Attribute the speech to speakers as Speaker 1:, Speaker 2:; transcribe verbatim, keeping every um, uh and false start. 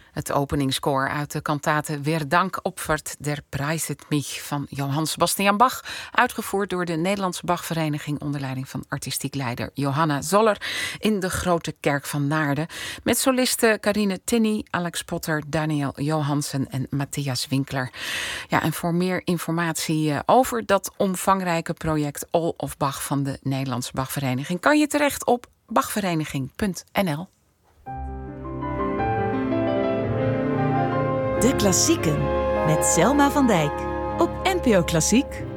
Speaker 1: Het openingskoor uit de kantate Wer Dank opfert der Preiset mich van Johann Sebastian Bach, uitgevoerd door de Nederlandse Bachvereniging onder leiding van artistiek leider Johanna Zoller in de Grote Kerk van Naarden, met solisten Carine Tinny, Alex Potter, Daniel Johansen en Matthias Winkler. Ja, en voor meer informatie over dat omvangrijke project All of Bach van de Nederlandse Bachvereniging kan je terecht op bachvereniging punt n l.
Speaker 2: De Klassieken met Selma van Dijk op N P O Klassiek.